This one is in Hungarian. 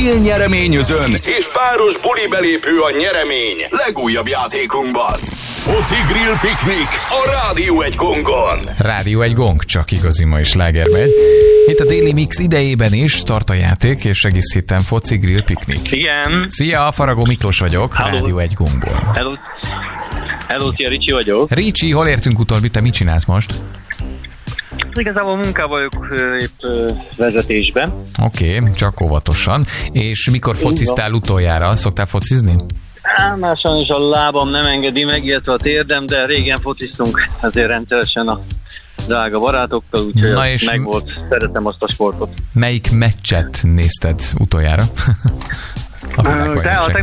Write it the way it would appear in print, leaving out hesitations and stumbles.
Chill nyereményözön és páros buli belépő a nyeremény legújabb játékunkban. Foci Grill Piknik a Rádió egy Gongon. Rádió egy Gong, csak igazi ma is sláger megy. Itt a Daily Mix idejében is tart a játék, és egész héten Foci Grill Piknik. Igen. Szia, Faragó Miklós vagyok, Hello. Rádió egy Gongból. Hello, szia, Ricsi vagyok. Ricsi, hol értünk utolsó? Te mit csinálsz most? Igazából munkában vagyok épp vezetésben. Oké, csak óvatosan. És mikor fociztál utoljára? Szoktál focizni? Már sajnos a lábam nem engedi meg, illetve a térdem, de régen fociztunk azért rendszeresen a drága barátokkal, úgyhogy megvolt, szeretem azt a sportot. Melyik meccset nézted utoljára? A